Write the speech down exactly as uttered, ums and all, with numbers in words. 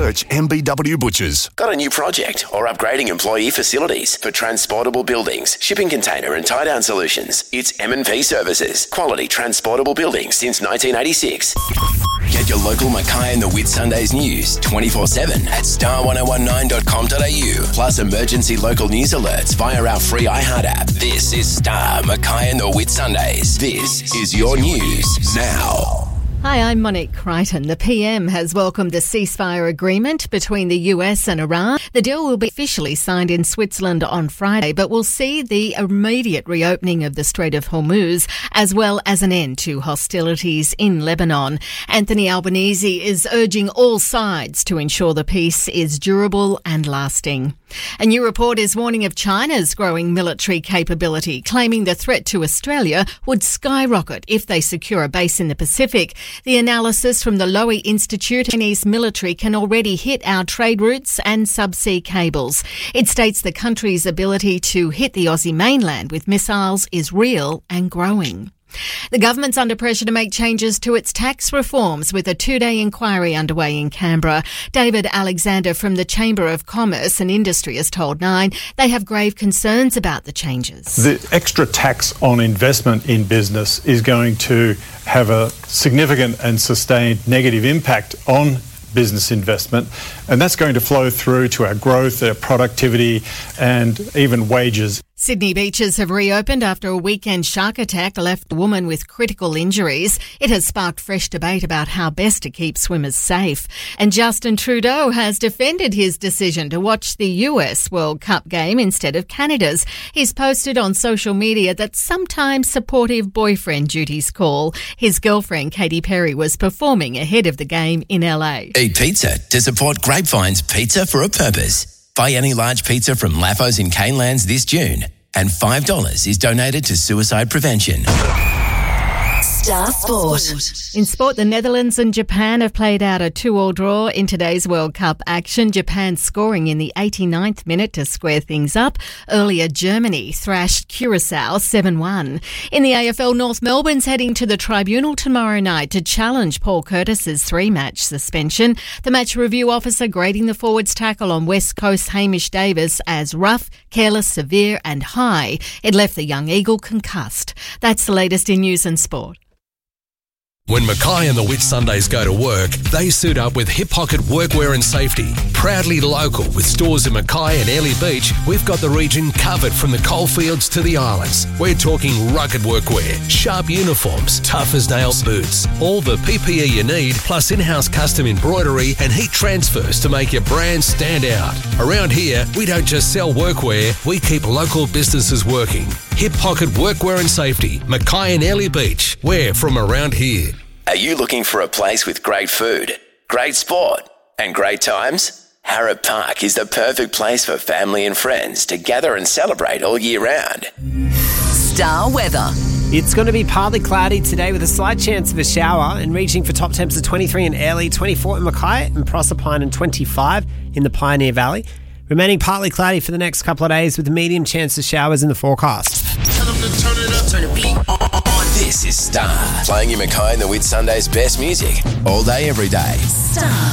Search M B W Butchers. Got a new project or upgrading employee facilities for transportable buildings, shipping container and tie-down solutions? It's M and P Services. Quality transportable buildings since nineteen eighty-six. Get your local Mackay and the Whitsundays news twenty-four seven at star ten nineteen dot com dot a u. Plus emergency local news alerts via our free iHeart app. This is Star Mackay and the Whitsundays. This is your news now. Hi, I'm Monique Crichton. The P M has welcomed a ceasefire agreement between the U S and Iran. The deal will be officially signed in Switzerland on Friday, but will see the immediate reopening of the Strait of Hormuz, as well as an end to hostilities in Lebanon. Anthony Albanese is urging all sides to ensure the peace is durable and lasting. A new report is warning of China's growing military capability, claiming the threat to Australia would skyrocket if they secure a base in the Pacific. The analysis from the Lowy Institute, Chinese military can already hit our trade routes and subsea cables. It states the country's ability to hit the Aussie mainland with missiles is real and growing. The government's under pressure to make changes to its tax reforms, with a two-day inquiry underway in Canberra. David Alexander from the Chamber of Commerce and Industry has told Nine they have grave concerns about the changes. The extra tax on investment in business is going to have a significant and sustained negative impact on business investment, and that's going to flow through to our growth, our productivity, and even wages. Sydney beaches have reopened after a weekend shark attack left a woman with critical injuries. It has sparked fresh debate about how best to keep swimmers safe. And Justin Trudeau has defended his decision to watch the U S World Cup game instead of Canada's. He's posted on social media that sometimes supportive boyfriend duties call. His girlfriend, Katy Perry, was performing ahead of the game in L A. Eat pizza to support Grapevine's Pizza for a Purpose. Buy any large pizza from Laffos in Canelands this June, and five dollars is donated to suicide prevention. Star Sport. In sport, the Netherlands and Japan have played out a two-all draw in today's World Cup action. Japan scoring in the eighty-ninth minute to square things up. Earlier, Germany thrashed Curacao seven one. In the A F L, North Melbourne's heading to the tribunal tomorrow night to challenge Paul Curtis's three-match suspension. The match review officer grading the forwards tackle on West Coast Hamish Davis as rough, careless, severe and high. It left the young Eagle concussed. That's the latest in news and sport. When Mackay and the Whitsundays go to work, they suit up with Hip Pocket Workwear and Safety. Proudly local with stores in Mackay and Airlie Beach, we've got the region covered from the coalfields to the islands. We're talking rugged workwear, sharp uniforms, tough as nails boots, all the P P E you need, plus in-house custom embroidery and heat transfers to make your brand stand out. Around here, we don't just sell workwear, we keep local businesses working. Hip Pocket Workwear and Safety, Mackay and Airlie Beach. We're from around here. Are you looking for a place with great food, great sport and great times? Harrop Park is the perfect place for family and friends to gather and celebrate all year round. Star weather. It's going to be partly cloudy today with a slight chance of a shower, and reaching for top temps of twenty-three in Airlie, twenty-four in Mackay and Proserpine, and twenty-five in the Pioneer Valley. Remaining partly cloudy for the next couple of days with a medium chance of showers in the forecast. Tell them to turn it up, turn it beat on. This is Star, playing you Mackay and the Whitsundays' best music all day, every day. Star.